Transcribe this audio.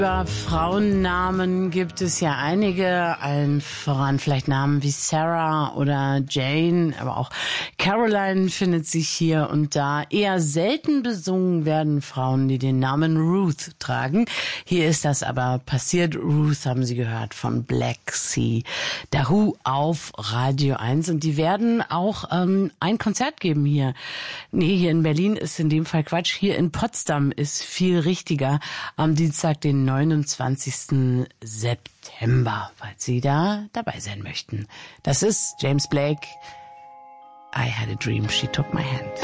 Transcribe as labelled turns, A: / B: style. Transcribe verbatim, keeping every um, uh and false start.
A: Über Frauennamen gibt es ja einige, allen voran vielleicht Namen wie Sarah oder Jane, aber auch Caroline findet sich hier und da. Eher selten besungen werden Frauen, die den Namen Ruth tragen. Hier ist das aber passiert. Ruth haben Sie gehört von Black Sea, der Who auf Radio eins, und die werden auch ähm, ein Konzert geben hier. Nee, hier in Berlin ist in dem Fall Quatsch. Hier in Potsdam ist viel richtiger. Am Dienstag, den neunundzwanzigsten September, falls Sie da dabei sein möchten. Das ist James Blake. I had a dream, she took my hand.